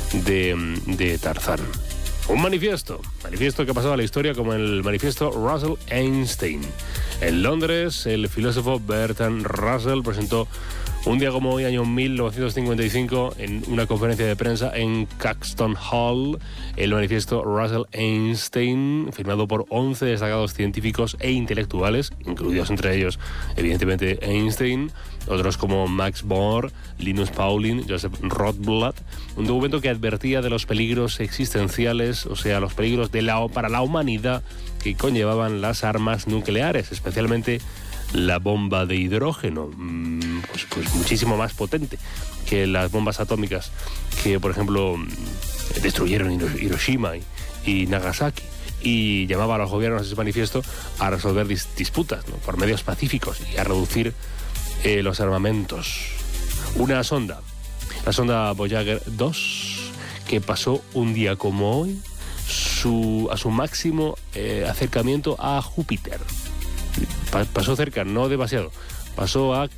de Tarzán. Un manifiesto que ha pasado a la historia como el manifiesto Russell-Einstein. En Londres, el filósofo Bertrand Russell presentó un día como hoy, año 1955, en una conferencia de prensa en Caxton Hall, el manifiesto Russell-Einstein, firmado por 11 destacados científicos e intelectuales, incluidos entre ellos, evidentemente, Einstein, otros como Max Bohr, Linus Pauling, Joseph Rotblat, un documento que advertía de los peligros existenciales, o sea, los peligros para la humanidad que conllevaban las armas nucleares, especialmente la bomba de hidrógeno, pues muchísimo más potente que las bombas atómicas que, por ejemplo, destruyeron Hiroshima y Nagasaki. Y llamaba a los gobiernos ese manifiesto a resolver disputas, ¿no?, por medios pacíficos y a reducir los armamentos. Una sonda, la sonda Voyager 2, que pasó un día como hoy a su máximo acercamiento a Júpiter. Pasó cerca, no demasiado. Pasó a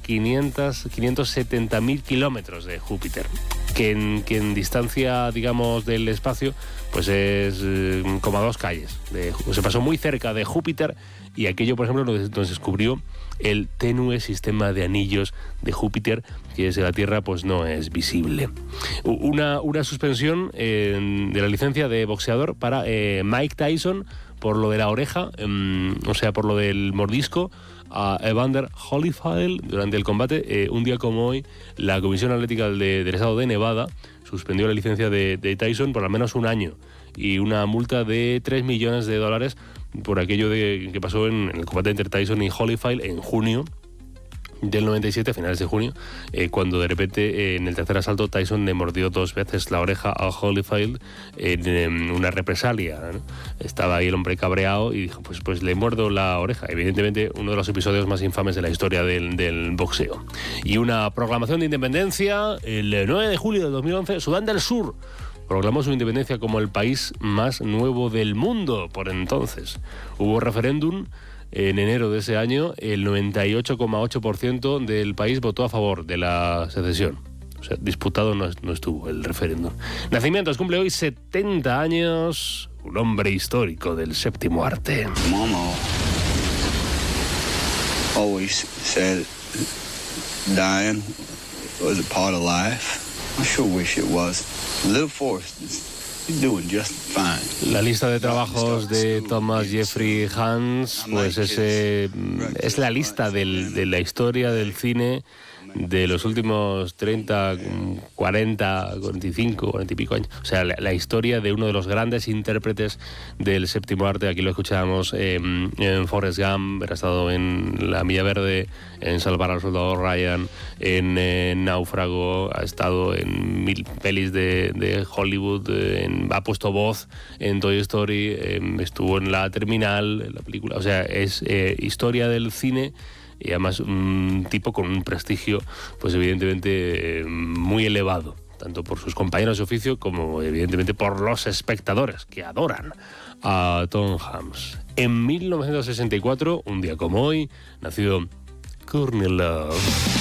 570.000 kilómetros de Júpiter, que en distancia, digamos, del espacio, pues es como a 2 calles. Se pasó muy cerca de Júpiter, y aquello, por ejemplo, nos descubrió el tenue sistema de anillos de Júpiter, que desde la Tierra pues no es visible. Una suspensión de la licencia de boxeador para Mike Tyson por lo de la oreja, o sea, por lo del mordisco a Evander Holyfield durante el combate. Un día como hoy, la Comisión Atlética del Estado de Nevada suspendió la licencia de Tyson por al menos un año y una multa de $3 millones por aquello que pasó en el combate entre Tyson y Holyfield en junio del 97, a finales de junio, cuando de repente en el tercer asalto Tyson le mordió 2 veces la oreja a Holyfield en una represalia, ¿no? Estaba ahí el hombre cabreado y dijo, pues le muerdo la oreja. Evidentemente uno de los episodios más infames de la historia del boxeo. Y una proclamación de independencia el 9 de julio de 2011, Sudán del Sur proclamó su independencia como el país más nuevo del mundo por entonces. Hubo referéndum en enero de ese año. El 98,8% del país votó a favor de la secesión. O sea, disputado no estuvo el referéndum. Nacimientos, cumple hoy 70 años, un hombre histórico del séptimo arte. Mama always said dying was a part of life. I sure wish it was. Little Forrest is doing just fine. La lista de trabajos de Thomas Jeffrey Hans, pues es la lista de la historia del cine de los últimos 30, 40, 45, 40 y pico años. O sea, la historia de uno de los grandes intérpretes del séptimo arte. Aquí lo escuchábamos en Forrest Gump, ha estado en La Milla Verde, en Salvar al Soldado Ryan, en Náufrago, ha estado en 1000 pelis de Hollywood, ha puesto voz en Toy Story, estuvo en La Terminal, en la película. O sea, es historia del cine. Y además un tipo con un prestigio, pues evidentemente muy elevado, tanto por sus compañeros de oficio como evidentemente por los espectadores, que adoran a Tom Hanks. En 1964, un día como hoy, nació Courtney Love.